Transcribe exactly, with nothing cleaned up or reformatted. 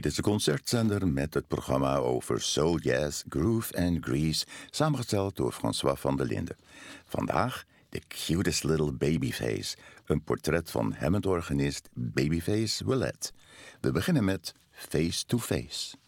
Dit is de concertzender met het programma over soul, jazz, groove en grease, samengesteld door François van der Linden. Vandaag The Cutest Little Babyface, een portret van Hammond-organist Babyface Willette. We beginnen met Face to Face.